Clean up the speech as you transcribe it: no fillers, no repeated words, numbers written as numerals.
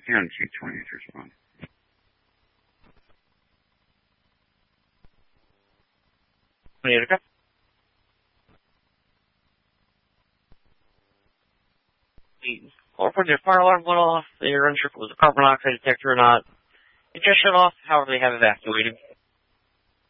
County, Chief 20 to respond. Or when their fire alarm went off, they were unsure if it was a carbon monoxide detector or not. It just shut off, however they have evacuated.